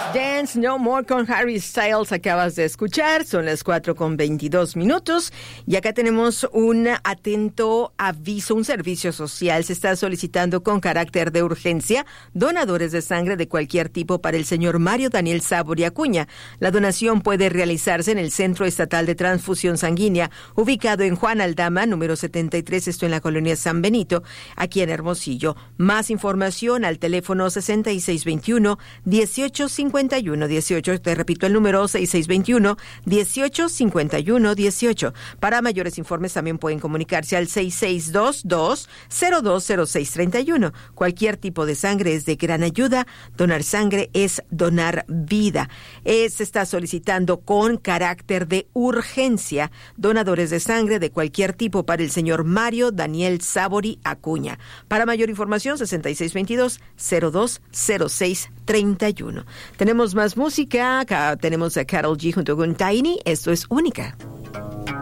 Dance No More con Harry Styles acabas de escuchar, son las 4:22 y acá tenemos un atento aviso, un servicio social. Se está solicitando con carácter de urgencia donadores de sangre de cualquier tipo para el señor Mario Daniel Sabori Acuña. La donación puede realizarse en el Centro Estatal de Transfusión Sanguínea, ubicado en Juan Aldama, número 73, esto en la colonia San Benito, aquí en Hermosillo. Más información al teléfono 6621-1851-18. Te repito el número 6621-1851-18. Para mayores informes también pueden comunicarse al 6622-020631. Cualquier tipo de sangre es de gran ayuda. Donar sangre es donar vida. Se está solicitando con carácter de urgencia donadores de sangre de cualquier tipo para el señor Mario Daniel Sabori Acuña. Para mayor información, 6622-020631. Tenemos más música. Acá tenemos a Karol G junto con Tiny. Esto es Única.